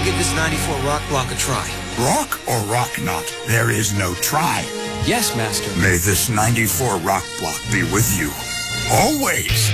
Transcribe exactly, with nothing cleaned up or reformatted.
I'll give this ninety-four rock block a try. Rock or rock not, there is no try. Yes, Master. May this ninety-four rock block be with you. Always.